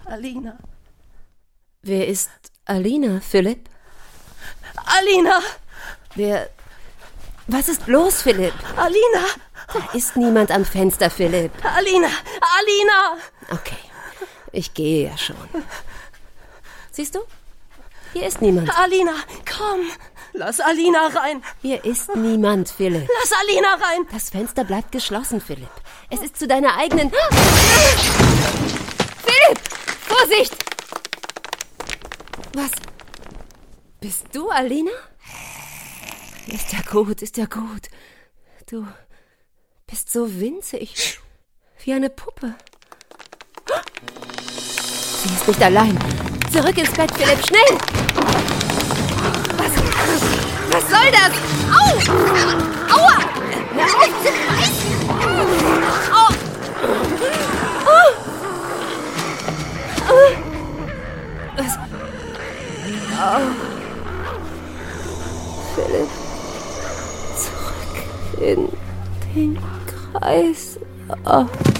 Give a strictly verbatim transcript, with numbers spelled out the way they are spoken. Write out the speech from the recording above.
Alina. Wer ist Alina, Philipp? Alina! Wer... Was ist los, Philipp? Alina! Da ist niemand am Fenster, Philipp. Alina! Alina! Okay, ich gehe ja schon. Siehst du? Hier ist niemand. Alina, komm! Lass Alina rein! Hier ist niemand, Philipp. Lass Alina rein! Das Fenster bleibt geschlossen, Philipp. Es ist zu deiner eigenen... Philipp! Vorsicht! Was? Bist du Alina? Ist ja gut, ist ja gut. Du bist so winzig. Wie eine Puppe. Sie ist nicht allein. Zurück ins Bett, Philipp, schnell! Was? Was soll das? Au! Aua! Hör auf zu beißen! Au! Oh! Was? Oh. Philipp, zurück in den Kreis. Oh.